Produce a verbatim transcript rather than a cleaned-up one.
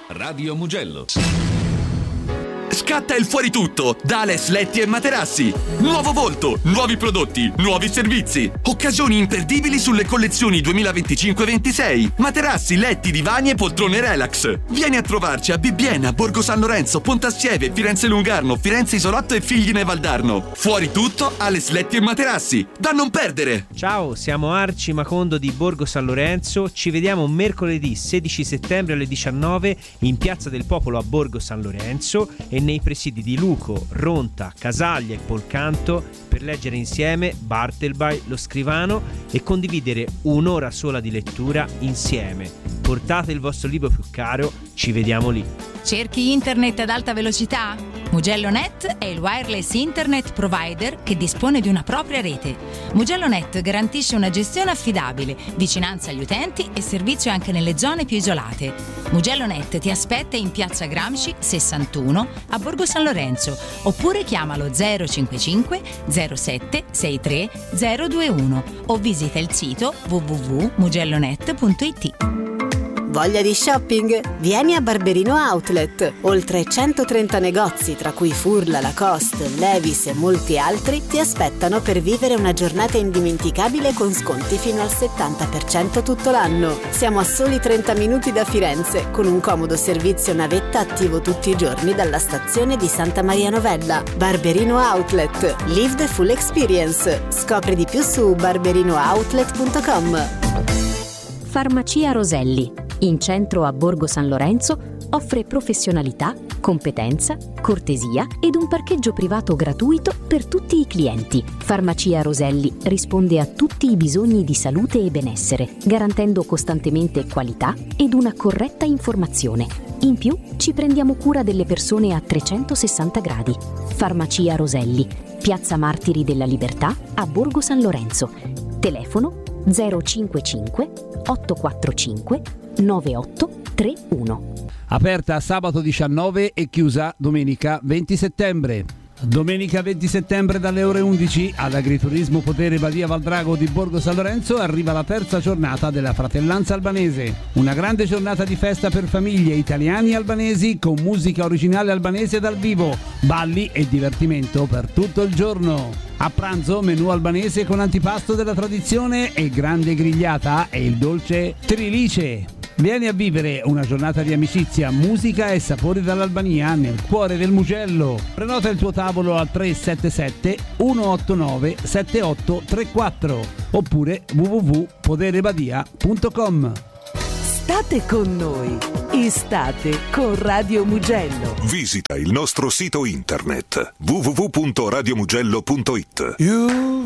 Radio Mugello. Scatta il fuori tutto da Ales Letti e Materassi. Nuovo volto, nuovi prodotti, nuovi servizi, occasioni imperdibili sulle collezioni duemilaventicinque ventisei. Materassi, letti, divani e poltrone relax. Vieni a trovarci a Bibbiena, Borgo San Lorenzo, Pontassieve, Firenze Lungarno, Firenze Isolotto e Figline Valdarno. Fuori tutto, Ales Letti e Materassi, da non perdere. Ciao, siamo Arci Macondo di Borgo San Lorenzo. Ci vediamo mercoledì sedici settembre alle diciannove in Piazza del Popolo a Borgo San Lorenzo e nei presidi di Luco, Ronta, Casaglia e Polcanto per leggere insieme Bartleby, Lo Scrivano e condividere un'ora sola di lettura insieme. Portate il vostro libro più caro, ci vediamo lì. Cerchi internet ad alta velocità? MugelloNet è il wireless internet provider che dispone di una propria rete. MugelloNet garantisce una gestione affidabile, vicinanza agli utenti e servizio anche nelle zone più isolate. MugelloNet ti aspetta in Piazza Gramsci sessantuno a Borgo San Lorenzo oppure chiamalo zero cinquantacinque zero sette sessantatré zero ventuno o visita il sito w w w punto mugellonet punto i t. Voglia di shopping? Vieni a Barberino Outlet. Oltre centotrenta negozi, tra cui Furla, Lacoste, Levi's e molti altri, ti aspettano per vivere una giornata indimenticabile con sconti fino al settanta per cento tutto l'anno. Siamo a soli trenta minuti da Firenze, con un comodo servizio navetta attivo tutti i giorni dalla stazione di Santa Maria Novella. Barberino Outlet. Live the full experience. Scopri di più su barberino outlet punto com. Farmacia Roselli, in centro a Borgo San Lorenzo, offre professionalità, competenza, cortesia ed un parcheggio privato gratuito per tutti i clienti. Farmacia Roselli risponde a tutti i bisogni di salute e benessere, garantendo costantemente qualità ed una corretta informazione. In più, ci prendiamo cura delle persone a trecentosessanta gradi. Farmacia Roselli, Piazza Martiri della Libertà a Borgo San Lorenzo. Telefono zero cinquantacinque otto quattro cinque nove otto tre uno. Aperta sabato diciannove e chiusa domenica venti settembre. Domenica venti settembre dalle ore undici all'Agriturismo Potere Badia Valdrago di Borgo San Lorenzo arriva la terza giornata della Fratellanza Albanese. Una grande giornata di festa per famiglie italiani e albanesi con musica originale albanese dal vivo, balli e divertimento per tutto il giorno. A pranzo menù albanese con antipasto della tradizione e grande grigliata e il dolce trilice. Vieni a vivere una giornata di amicizia, musica e sapori dall'Albania nel cuore del Mugello. Prenota il tuo tavolo al tre sette sette uno otto nove sette otto tre quattro oppure w w w punto poderebadia punto com. State con noi, estate con Radio Mugello. Visita il nostro sito internet w w w punto radio mugello punto i t. You